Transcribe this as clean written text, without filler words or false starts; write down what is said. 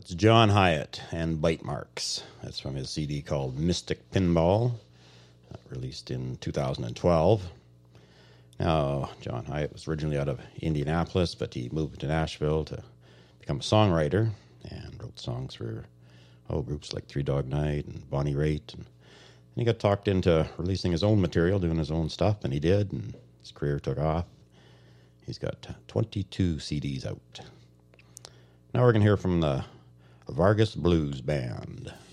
That's John Hyatt and Bite Marks. That's from his CD called Mystic Pinball, released in 2012. Now, John Hyatt was originally out of Indianapolis, but he moved to Nashville to become a songwriter and wrote songs for groups like Three Dog Night and Bonnie Raitt. And he got talked into releasing his own material, doing his own stuff, and he did, and his career took off. He's got 22 CDs out. Now we're going to hear from the Vargas Blues Band.